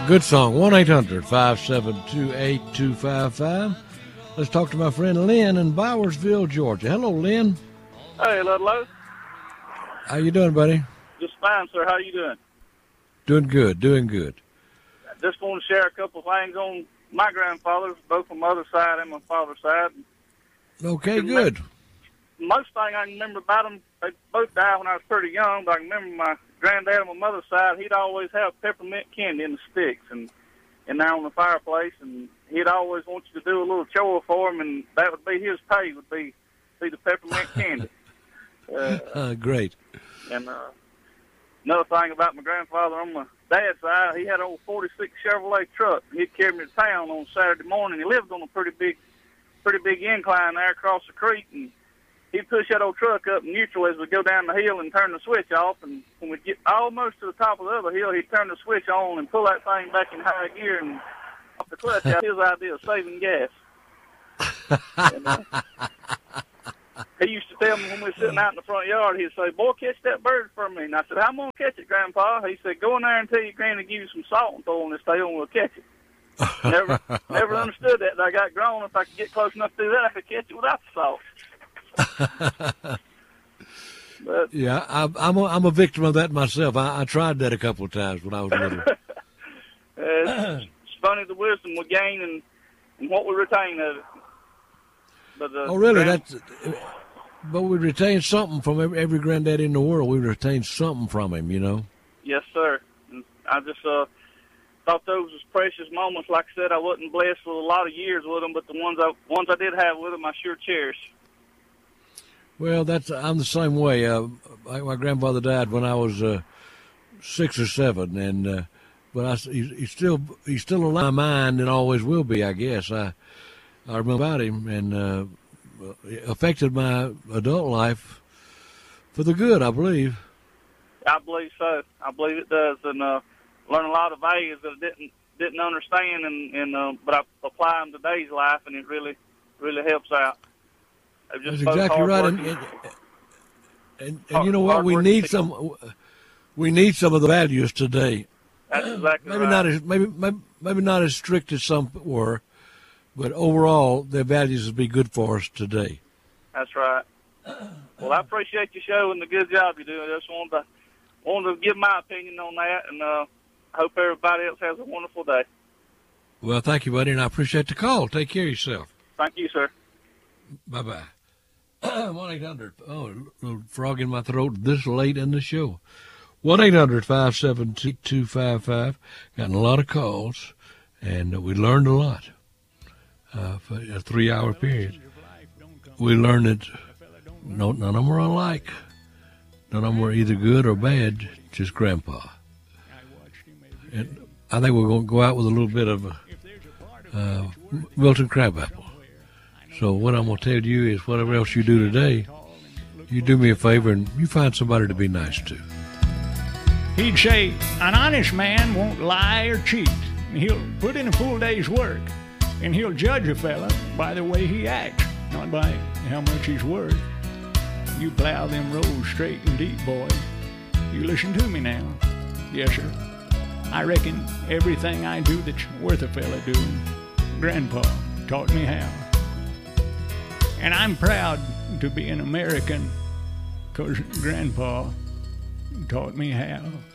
Good song. 1-800-572-8255. Let's talk to my friend Lynn in Bowersville, Georgia. Hello, Lynn. Hey, Ludlow. How you doing, buddy? Just fine, sir. How you doing? Doing good, doing good. I just want to share a couple of things on my grandfathers, both from mother's side and my father's side. Okay, good. Most thing I can remember about them, they both died when I was pretty young, but I can remember my granddad on my mother's side, he'd always have peppermint candy in the sticks and there on the fireplace, and he'd always want you to do a little chore for him, and that would be his pay, would be the peppermint candy. Great. And another thing about my grandfather on my dad's side, he had an old 46 Chevrolet truck. He'd carry me to town on Saturday morning. He lived on a pretty big incline there across the creek, and he'd push that old truck up in neutral as we go down the hill and turn the switch off. And when we get almost to the top of the other hill, he'd turn the switch on and pull that thing back in high gear and off the clutch out. His idea of saving gas. And, he used to tell me when we were sitting out in the front yard, he'd say, "Boy, catch that bird for me." And I said, "How am I going to catch it, Grandpa?" He said, "Go in there and tell your granny to give you some salt and throw on this tail and we'll catch it." Never understood that. I got grown. If I could get close enough to do that, I could catch it without the salt. But, yeah, I'm a victim of that myself. I tried that a couple of times when I was little. It's funny the wisdom we gain and what we retain of it. But, oh, really? But we retain something from every granddad in the world. We retain something from him, you know. Yes, sir. And I just thought those was precious moments. Like I said, I wasn't blessed with a lot of years with them, but the ones I did have with them, I sure cherish. Well, I'm the same way. My grandfather died when I was 6 or 7, and but he's still alive in my mind and always will be, I guess. I remember about him, and it affected my adult life for the good, I believe. I believe so. I believe it does, and learn a lot of values that I didn't understand, and but I apply them to today's life, and it really helps out. That's exactly right, and you know what? We need some of the values today. That's exactly maybe right. Maybe not as strict as some were, but overall, their values would be good for us today. That's right. Well, I appreciate your show and the good job you do. I just wanted to give my opinion on that, and I hope everybody else has a wonderful day. Well, thank you, buddy, and I appreciate the call. Take care of yourself. Thank you, sir. Bye-bye. 1-800. Oh, a little frog in my throat this late in the show. 1-800-572-8255. Gotten a lot of calls, and we learned a lot. For a 3-hour period. We learned that none of them were alike. None of them were either good or bad, just Grandpa. And I think we're going to go out with a little bit of Wilton Crabapple. So what I'm going to tell you is whatever else you do today, you do me a favor and you find somebody to be nice to. He'd say, an honest man won't lie or cheat. He'll put in a full day's work. And he'll judge a fella by the way he acts, not by how much he's worth. You plow them roads straight and deep, boy. You listen to me now. Yes, sir. I reckon everything I do that's worth a fella doing, Grandpa taught me how. And I'm proud to be an American, 'cause Grandpa taught me how.